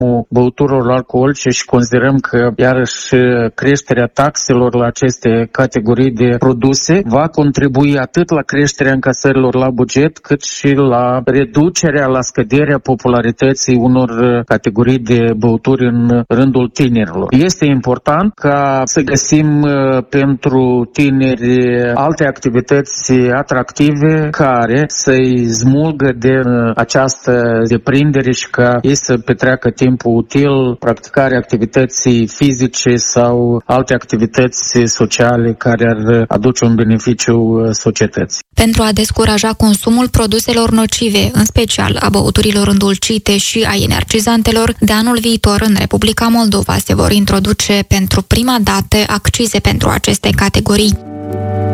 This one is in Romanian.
băuturilor alcoolice și considerăm că iarăși creșterea taxelor la aceste categorii de produse va contribui atât la creșterea încasărilor la buget, cât și la reducerea, la scăderea popularității unor categorii de băuturi în rândul tinerilor. Este important ca să găsim pentru tineri alte activități atractive care să-i smulgă de această deprindere și ca ei să petreacă timpul util, practicarea activității fizice sau alte activități sociale care ar aduce un beneficiu societății. Pentru a descuraja consumul produselor nocive, în special a băuturilor îndulcite și a energizantelor, de anul viitor în Republica Moldova se vor introduce pentru prima dată accize pentru aceste categorii.